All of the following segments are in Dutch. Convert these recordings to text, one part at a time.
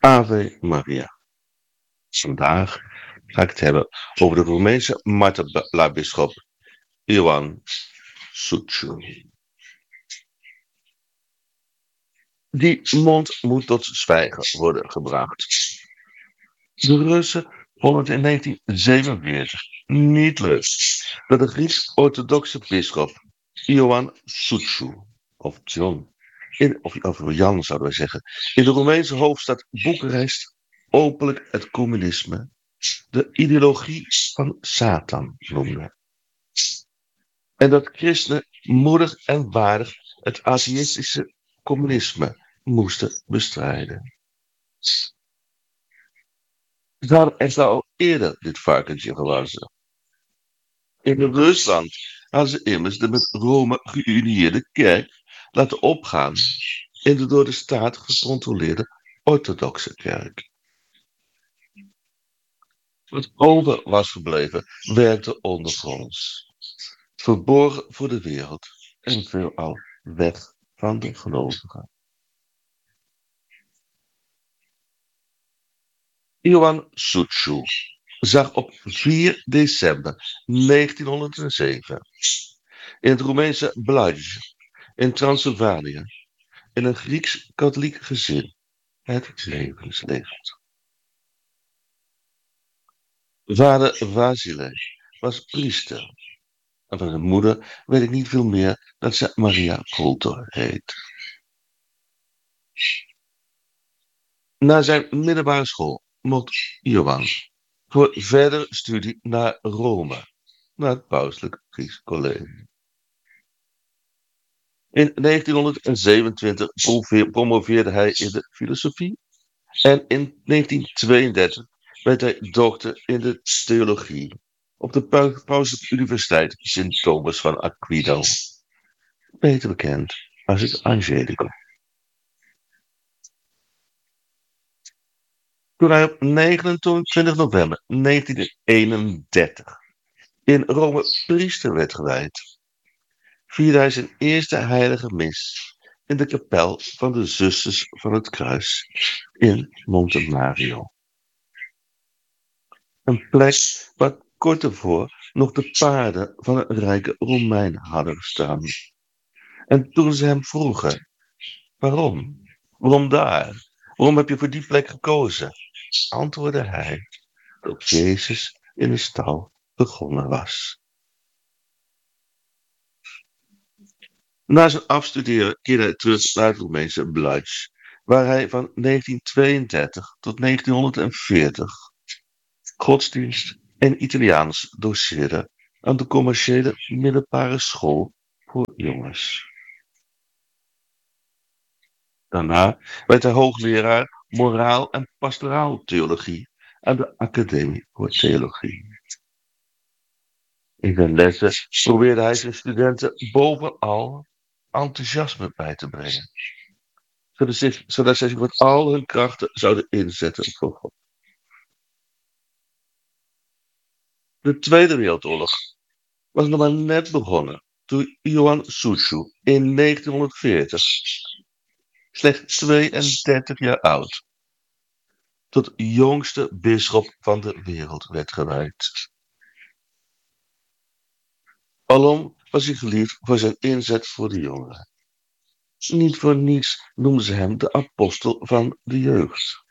Ave Maria. Vandaag ga ik het hebben over de Roemeense martelaarbisschop Ioan Suciu. Die mond moet tot zwijgen worden gebracht. De Russen vonden het in 1947 niet leuk dat de Grieks-orthodoxe bisschop Ioan Suciu, of John, of Jan zouden wij zeggen, in de Roemeense hoofdstad Boekarest openlijk het communisme de ideologie van Satan noemde. En dat christenen moedig en waardig het atheïstische communisme moesten bestrijden. Ze hadden echter al eerder dit varkentje gewassen. In Rusland hadden ze immers de met Rome geünieerde kerk laten opgaan in de door de staat gecontroleerde orthodoxe kerk. Wat over was gebleven, werkte ondergronds, verborgen voor de wereld en veelal weg van de gelovigen. Ioan Suciu zag op 4 december 1907 in het Roemeense Blaj in Transylvanië in een Grieks-katholiek gezin het levenslicht. Vader Vasile was priester en van zijn moeder weet ik niet veel meer dat ze Maria Coulter heet. Na zijn middelbare school mocht Ioan voor verdere studie naar Rome, naar het Pauselijk Grieks College. In 1927 promoveerde hij in de filosofie en in 1932 werd hij dokter in de theologie op de Pauselijke Universiteit Sint Thomas van Aquino, beter bekend als het Angelicum. Toen hij op 29 november 1931 in Rome priester werd gewijd, vierde hij zijn eerste heilige mis in de kapel van de Zusters van het Kruis in Monte Mario. Een plek waar kort ervoor nog de paarden van een rijke Romein hadden gestaan. En toen ze hem vroegen, waarom? Waarom daar? Waarom heb je voor die plek gekozen? Antwoordde hij dat Jezus in de stal begonnen was. Na zijn afstuderen keerde hij terug naar het Roemeense Blaj, waar hij van 1932 tot 1940 godsdienst en Italiaans doceerde aan de commerciële middelbare school voor jongens. Daarna werd hij hoogleraar moraal en pastoraal theologie aan de Academie voor Theologie. In zijn lessen probeerde hij zijn studenten bovenal enthousiasme bij te brengen, zodat zij zich met al hun krachten zouden inzetten voor God. De Tweede Wereldoorlog was nog maar net begonnen toen Ioan Suciu in 1940, slechts 32 jaar oud, tot jongste bisschop van de wereld werd gewijd. Alom was hij geliefd voor zijn inzet voor de jongeren. Niet voor niets noemden ze hem de apostel van de jeugd.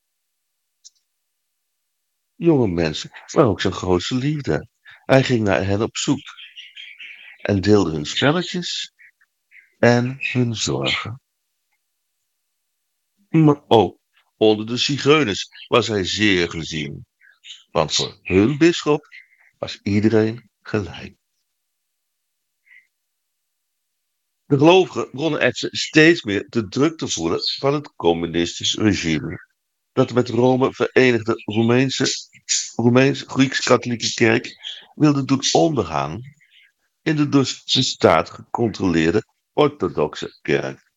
Jonge mensen waren ook zijn grootste liefde. Hij ging naar hen op zoek en deelde hun spelletjes en hun zorgen. Maar ook onder de zigeuners was hij zeer gezien, want voor hun bisschop was iedereen gelijk. De gelovigen begonnen echter steeds meer de druk te voelen van het communistisch regime, dat de met Rome verenigde Roemeens-Grieks-katholieke kerk wilde doen ondergaan in de door de staat gecontroleerde orthodoxe kerk.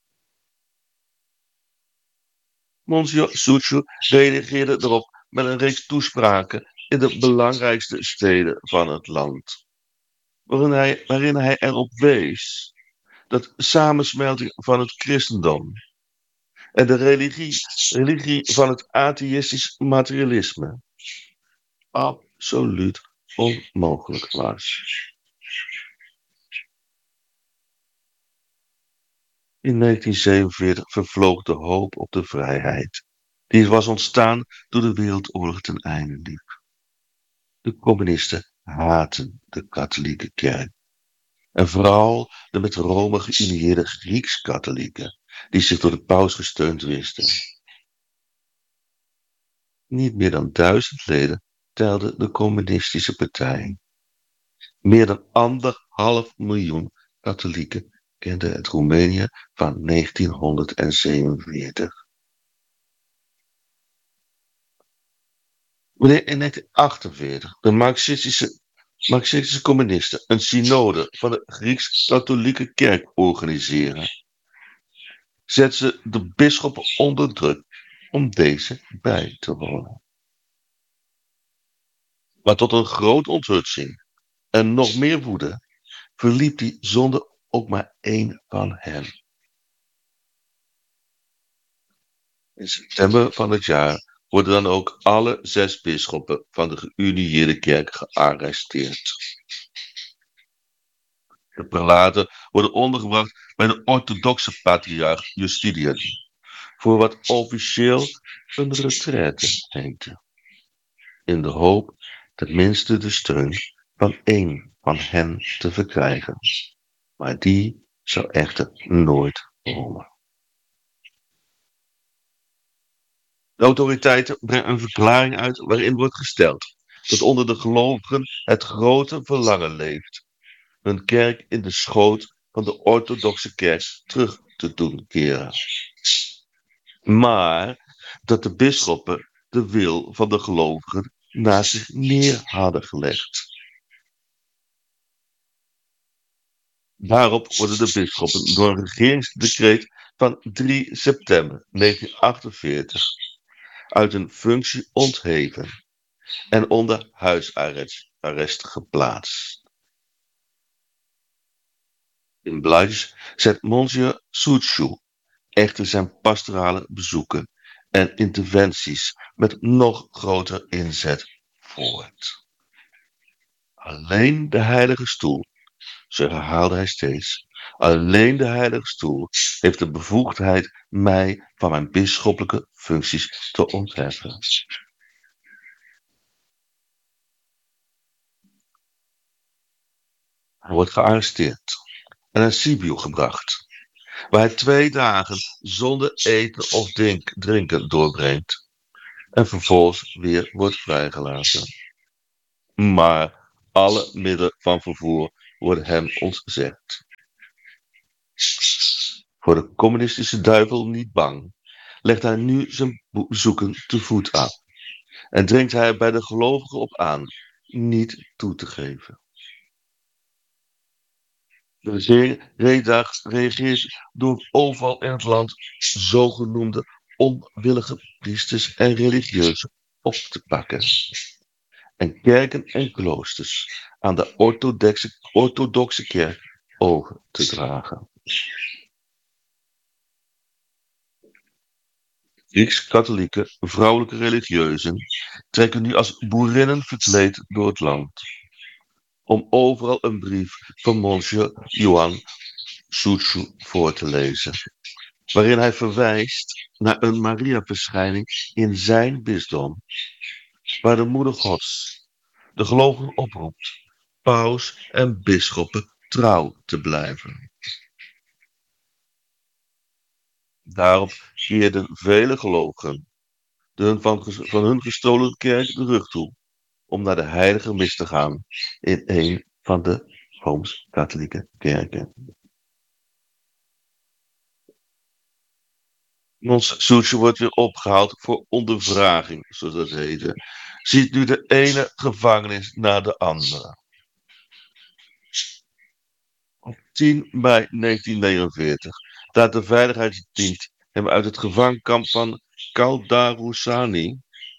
Monsieur Suciu reageerde erop met een reeks toespraken in de belangrijkste steden van het land, waarin hij erop wees dat samensmelting van het christendom en de religie van het atheïstisch materialisme absoluut onmogelijk was. In 1947 vervloog de hoop op de vrijheid. Die was ontstaan toen de wereldoorlog ten einde liep. De communisten haatten de katholieke kerk. En vooral de met Rome geünieerde Grieks-katholieken, die zich door de paus gesteund wisten. Niet meer dan 1000 leden telde de communistische partij. Meer dan 1,5 miljoen katholieken kenden het Roemenië van 1947. Wanneer in 1948 de Marxistische communisten een synode van de Grieks-katholieke kerk organiseren, zetten ze de bisschoppen onder druk om deze bij te wonen. Maar tot een grote onthutsing en nog meer woede verliep die zonder ook maar één van hen. In september van het jaar worden dan ook alle 6 bisschoppen van de geünieerde kerk gearresteerd. De prelaten worden ondergebracht bij de orthodoxe patriarch Justinian, voor wat officieel een retraite heette, in de hoop tenminste de steun van één van hen te verkrijgen. Maar die zou echter nooit komen. De autoriteiten brengen een verklaring uit waarin wordt gesteld dat onder de gelovigen het grote verlangen leeft hun kerk in de schoot van de orthodoxe kerk terug te doen keren. Maar dat de bisschoppen de wil van de gelovigen naast zich neer hadden gelegd. Daarop worden de bisschoppen door een regeringsdecreet van 3 september 1948 uit hun functie ontheven en onder huisarrest geplaatst. In Blaj zet Monsieur Suciu echter zijn pastorale bezoeken en interventies met nog groter inzet voort. Alleen de Heilige Stoel, zo herhaalde hij steeds, alleen de Heilige Stoel heeft de bevoegdheid mij van mijn bisschoppelijke functies te ontheffen. Hij wordt gearresteerd en naar Sibiu gebracht, waar hij 2 dagen zonder eten of drinken doorbrengt en vervolgens weer wordt vrijgelaten. Maar alle middelen van vervoer worden hem ontzegd. Voor de communistische duivel niet bang, legt hij nu zijn bezoeken te voet af en dringt hij bij de gelovigen op aan niet toe te geven. De regering reageert door overal in het land zogenoemde onwillige priesters en religieuzen op te pakken en kerken en kloosters aan de orthodoxe kerk over te dragen. Grieks-katholieke vrouwelijke religieuzen trekken nu als boerinnen verkleed door het land, om overal een brief van Monsieur Ioan Suciu voor te lezen, waarin hij verwijst naar een Maria-verschijning in zijn bisdom, waar de moeder Gods de gelovigen oproept paus en bisschoppen trouw te blijven. Daarop keerden vele gelovigen van hun gestolen kerk de rug toe om naar de heilige mis te gaan in een van de Rooms-Katholieke kerken. Ons Suciu wordt weer opgehaald voor ondervraging, zoals dat heette. Ziet nu de ene gevangenis na de andere. Op 10 mei 1949 laat de veiligheidsdienst hem uit het gevangenkamp van Kaldarusani,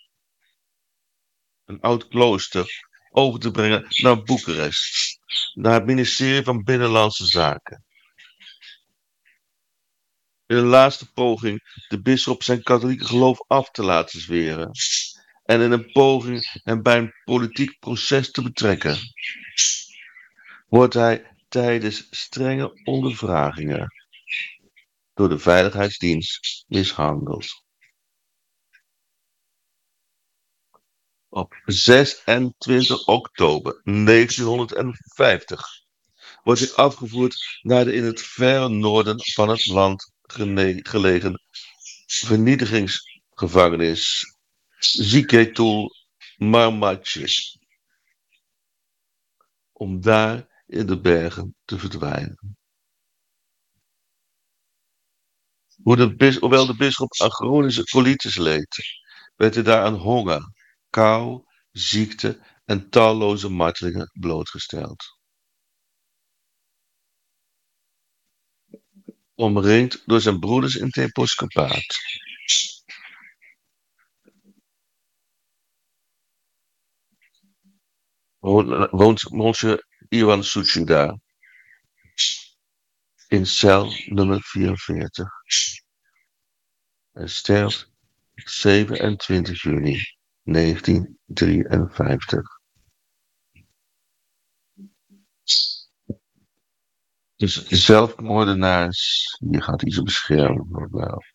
een oud klooster, over te brengen naar Boekarest, naar het ministerie van Binnenlandse Zaken. in een laatste poging de bisschop zijn katholieke geloof af te laten zweren en in een poging hem bij een politiek proces te betrekken, wordt hij tijdens strenge ondervragingen door de veiligheidsdienst mishandeld. Op 26 oktober 1950 wordt hij afgevoerd naar de in het verre noorden van het land gelegen vernietigingsgevangenis Ziketul Marmaçi, om daar in de bergen te verdwijnen. Hoewel de bisschop aan chronische colitis leed, werd hij daar aan honger, kou, ziekte en talloze martelingen blootgesteld. Omringd door zijn broeders in het episcopaat. Woont Monsieur Iwan Suciu daar. In cel nummer 44. Hij sterft 27 juni 1953. Dus zelfmoordenaars, hier gaat hij ze beschermen.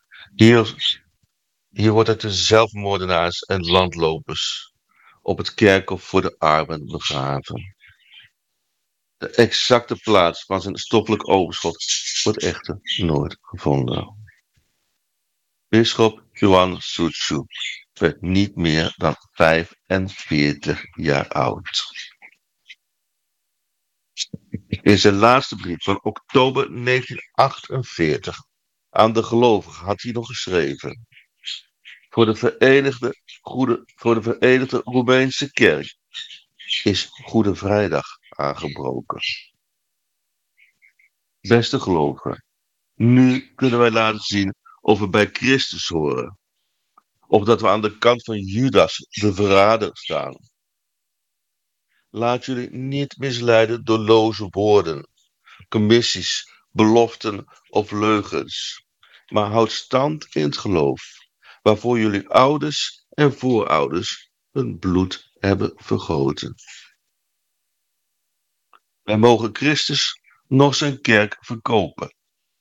Hier wordt het de zelfmoordenaars en landlopers op het kerkhof voor de armen begraven. De exacte plaats van zijn stoffelijk overschot wordt echter nooit gevonden. Bisschop Iwan Suciu werd niet meer dan 45 jaar oud. In zijn laatste brief van oktober 1948 aan de gelovigen had hij nog geschreven: Voor de Verenigde Roemeense Kerk is Goede Vrijdag aangebroken. Beste gelovigen, nu kunnen wij laten zien of we bij Christus horen, of dat we aan de kant van Judas, de verrader, staan. Laat jullie niet misleiden door loze woorden, commissies, beloften of leugens, maar houd stand in het geloof, waarvoor jullie ouders en voorouders hun bloed hebben vergoten. Wij mogen Christus nog zijn kerk verkopen.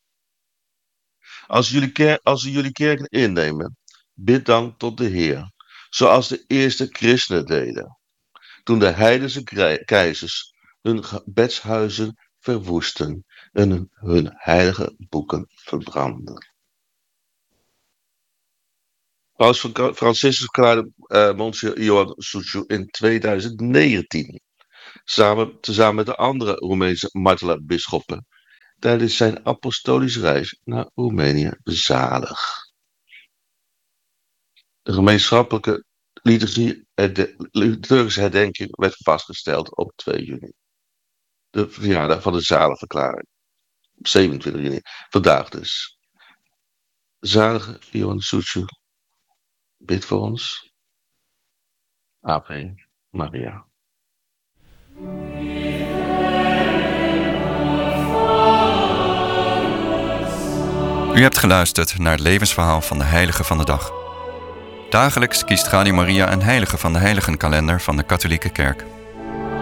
Als jullie kerken innemen, bid dan tot de Heer, zoals de eerste christenen deden, toen de heidense keizers hun gebedshuizen verwoesten en hun heilige boeken verbrandden. Paus Franciscus verklaarde Monsieur Iwan Suciu in 2019, tezamen met de andere Roemeense martelaar-bisschoppen, tijdens zijn apostolische reis naar Roemenië zalig. De gemeenschappelijke liturgische herdenking werd vastgesteld op 2 juni. De verjaardag van de zaligverklaring. Op 27 juni. Vandaag dus. Zalige Iwan Suciu, bid voor ons. Ave Maria. U hebt geluisterd naar het levensverhaal van de heilige van de dag. Dagelijks kiest Radio Maria een heilige van de heiligenkalender van de katholieke kerk.